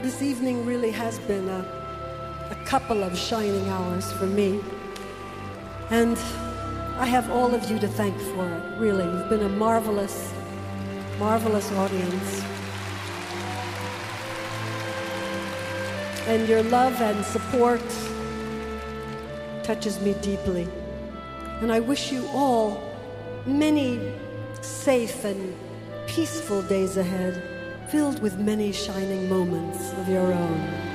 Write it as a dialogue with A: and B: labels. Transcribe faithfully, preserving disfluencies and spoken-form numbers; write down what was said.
A: this evening really has been a, a couple of shining hours for me. And I have all of you to thank for it, really. You've been a marvelous, marvelous audience. And your love and support touches me deeply. And I wish you all many safe and peaceful days ahead, filled with many shining moments of your own.